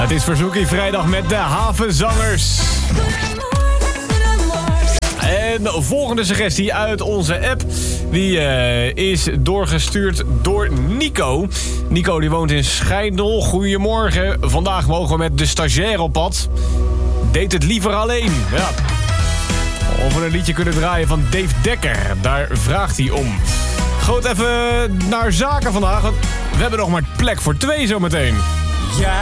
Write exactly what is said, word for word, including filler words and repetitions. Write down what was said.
Het is Verzoekie vrijdag met de Havenzangers. En de volgende suggestie uit onze app, die uh, is doorgestuurd door Nico. Nico die woont in Schijndel. Goedemorgen. Vandaag mogen we met de stagiair op pad. Deed het liever alleen. Ja. Of we een liedje kunnen draaien van Dave Dekker. Daar vraagt hij om. Goed, even naar zaken vandaag. Want we hebben nog maar plek voor twee zometeen. Ja.